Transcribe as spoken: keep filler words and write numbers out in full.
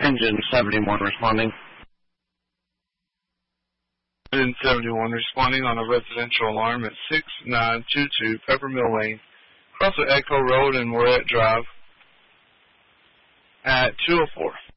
Engine seventy-one responding. Engine seventy-one responding on a residential alarm at six nine two two Peppermill Lane, across the Echo Road and Moret Drive at two oh four.